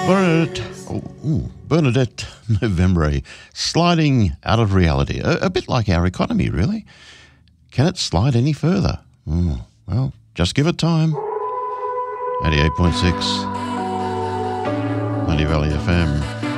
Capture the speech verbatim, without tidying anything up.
Bernadette, oh, ooh, Bernadette Novembre, sliding out of reality, a, a bit like our economy, really. Can it slide any further? Mm, well, just give it time. eighty-eight point six, Mountie Valley F M.